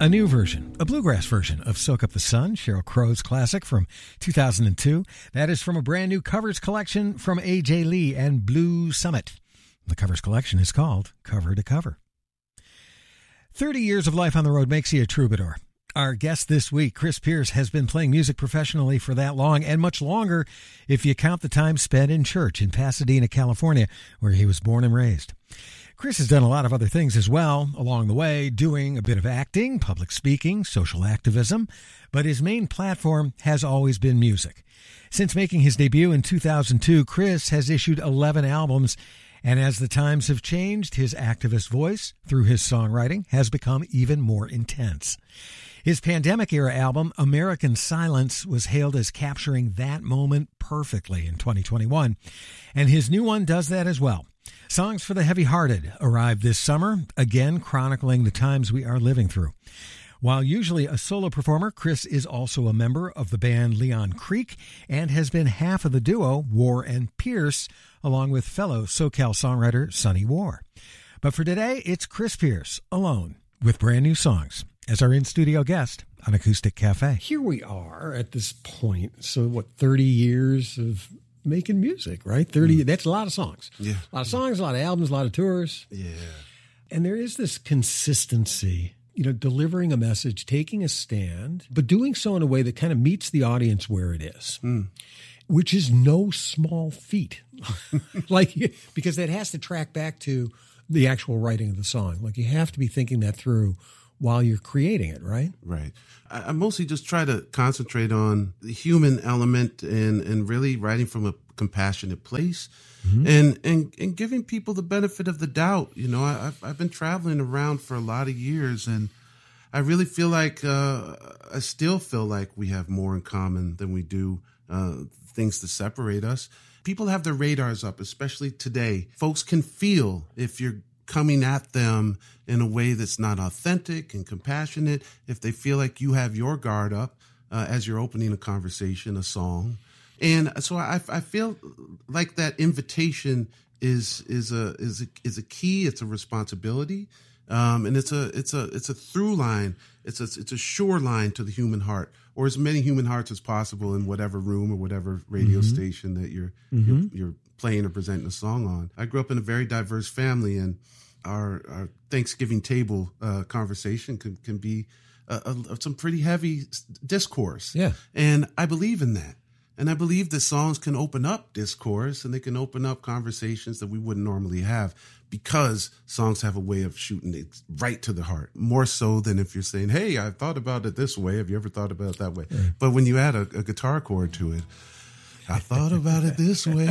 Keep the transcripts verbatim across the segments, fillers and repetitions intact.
A new version, a bluegrass version of Soak Up the Sun, Sheryl Crow's classic from two thousand two. That is from a brand new covers collection from A J Lee and Blue Summit. The covers collection is called Cover to Cover. thirty years of life on the road makes you a troubadour. Our guest this week, Chris Pierce, has been playing music professionally for that long and much longer if you count the time spent in church in Pasadena, California, where he was born and raised. Chris has done a lot of other things as well along the way, doing a bit of acting, public speaking, social activism, but his main platform has always been music. Since making his debut in two thousand two, Chris has issued eleven albums, and as the times have changed, his activist voice, through his songwriting, has become even more intense. His pandemic-era album, American Silence, was hailed as capturing that moment perfectly in twenty twenty-one, and his new one does that as well. Songs for the Heavy-Hearted arrived this summer, again chronicling the times we are living through. While usually a solo performer, Chris is also a member of the band Leon Creek and has been half of the duo War and Pierce, along with fellow SoCal songwriter Sonny War. But for today, it's Chris Pierce, alone, with brand new songs, as our in-studio guest on Acoustic Cafe. Here we are at this point. So, what, thirty years of making music, right? thirty, mm. That's a lot of songs. Yeah. A lot of songs, a lot of albums, a lot of tours. Yeah. And there is this consistency, you know, delivering a message, taking a stand, but doing so in a way that kind of meets the audience where it is, mm. which is no small feat. Like, because that has to track back to the actual writing of the song. Like, you have to be thinking that through while you're creating it, right? Right. I, I mostly just try to concentrate on the human element and, and really writing from a compassionate place, mm-hmm. and, and, and giving people the benefit of the doubt. You know, I, I've, I've been traveling around for a lot of years, and I really feel like, uh, I still feel like we have more in common than we do uh, things to separate us. People have their radars up, especially today. Folks can feel if you're coming at them in a way that's not authentic and compassionate, if they feel like you have your guard up uh, as you're opening a conversation, a song. And so I, I feel like that invitation is is a is a, is a key. It's a responsibility, um, and it's a it's a it's a through line. It's a it's a shoreline to the human heart, or as many human hearts as possible in whatever room or whatever radio mm-hmm. station that you're, mm-hmm. you're you're playing or presenting a song on. I grew up in a very diverse family, and our, our Thanksgiving table uh, conversation can can be a, a, some pretty heavy discourse. Yeah, and I believe in that. And I believe that songs can open up discourse, and they can open up conversations that we wouldn't normally have, because songs have a way of shooting it right to the heart, more so than if you're saying, hey, I thought about it this way. Have you ever thought about it that way? Right. But when you add a, a guitar chord to it, I thought about it this way.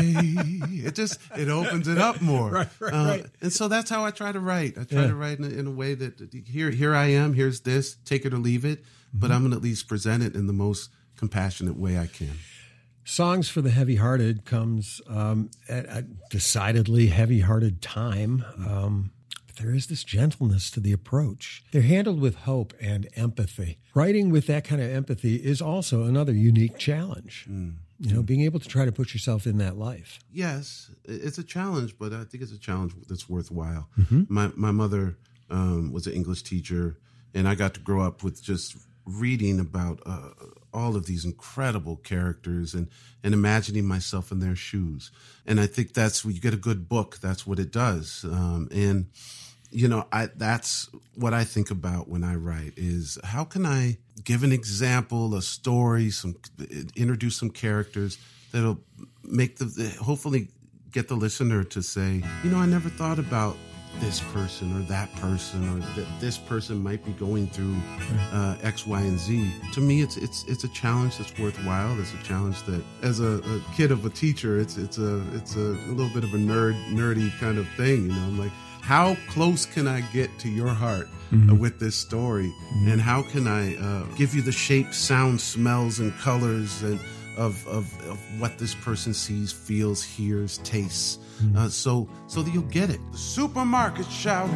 It just, it opens it up more. Right, right, uh, right. And so that's how I try to write. I try yeah. to write in a, in a way that here, here I am, here's this, take it or leave it. Mm-hmm. But I'm going to at least present it in the most compassionate way I can. Songs for the Heavy-Hearted comes um, at a decidedly heavy-hearted time. Um, but there is this gentleness to the approach. They're handled with hope and empathy. Writing with that kind of empathy is also another unique challenge. Mm. You know, being able to try to put yourself in that life. Yes, it's a challenge, but I think it's a challenge that's worthwhile. Mm-hmm. My my mother um, was an English teacher, and I got to grow up with just reading about uh, all of these incredible characters and, and imagining myself in their shoes. And I think that's when you get a good book, that's what it does. Um, and, you know, I, that's what I think about when I write is how can I give an example, a story, some, introduce some characters that'll make the, hopefully get the listener to say, you know, I never thought about this person or that person, or that this person might be going through uh, X, Y, and Z. To me, it's it's it's a challenge that's worthwhile. It's a challenge that, as a, a kid of a teacher, it's it's a it's a, a little bit of a nerd nerdy kind of thing. You know, I'm like, how close can I get to your heart mm-hmm. uh, with this story, mm-hmm. and how can I uh, give you the shapes, sounds, smells, and colors and Of, of of what this person sees, feels, hears, tastes, mm-hmm. uh, so so that you'll get it. The supermarket shout.